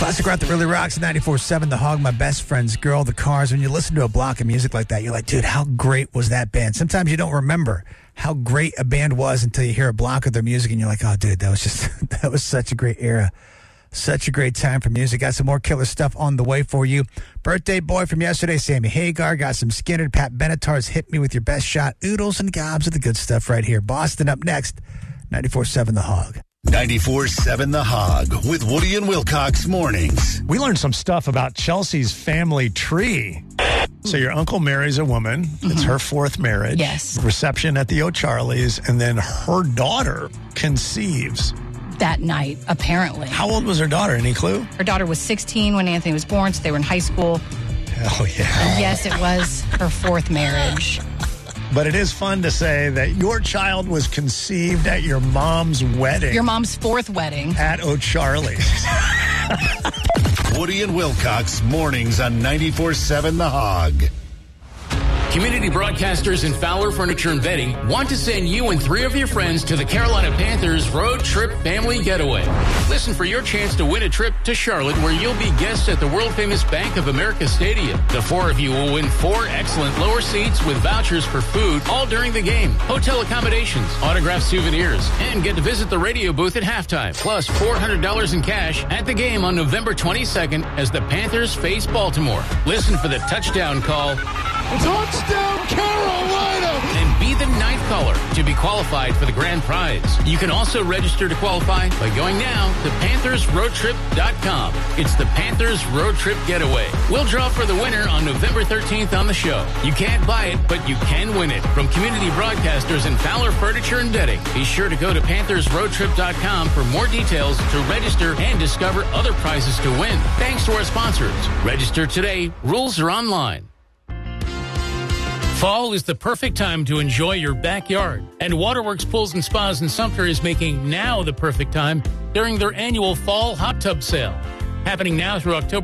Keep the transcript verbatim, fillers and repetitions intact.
Classic rock that really rocks. ninety-four point seven The Hog, My Best Friend's Girl, The Cars. When you listen to a block of music like that, you're like, dude, how great was that band? Sometimes you don't remember how great a band was until you hear a block of their music and you're like, oh, dude, that was just, that was such a great era. Such a great time for music. Got some more killer stuff on the way for you. Birthday boy from yesterday, Sammy Hagar. Got some Skinner. Pat Benatar's Hit Me With Your Best Shot. Oodles and gobs of the good stuff right here. Boston up next. ninety-four point seven The Hog. ninety-four point seven The Hog with Woody and Wilcox mornings. We learned some stuff about Chelsea's family tree. So your uncle marries a woman. It's mm-hmm. her fourth marriage. Yes. Reception at the O'Charlie's. And then her daughter conceives. That night, apparently. How old was her daughter? Any clue? Her daughter was sixteen when Anthony was born, so they were in high school. Oh, yeah. And yes, it was her fourth marriage. But it is fun to say that your child was conceived at your mom's wedding. Your mom's fourth wedding. At O'Charlie's. Woody and Wilcox mornings on ninety-four point seven The Hog. Community broadcasters and Fowler Furniture and Bedding want to send you and three of your friends to the Carolina Panthers Road Trip Family Getaway. Listen for your chance to win a trip to Charlotte, where you'll be guests at the world-famous Bank of America Stadium. The four of you will win four excellent lower seats with vouchers for food all during the game, hotel accommodations, autographed souvenirs, and get to visit the radio booth at halftime, plus four hundred dollars in cash at the game on November twenty-second as the Panthers face Baltimore. Listen for the touchdown call. Touchdown, Carolina! And be the ninth caller to be qualified for the grand prize. You can also register to qualify by going now to Panthers Road Trip dot com. It's the Panthers Road Trip Getaway. We'll draw for the winner on November thirteenth on the show. You can't buy it, but you can win it. From community broadcasters and Fowler Furniture and Bedding. Be sure to go to Panthers Road Trip dot com for more details, to register and discover other prizes to win. Thanks to our sponsors. Register today. Rules are online. Fall is the perfect time to enjoy your backyard, and Waterworks Pools and Spas in Sumter is making now the perfect time during their annual Fall Hot Tub Sale, happening now through October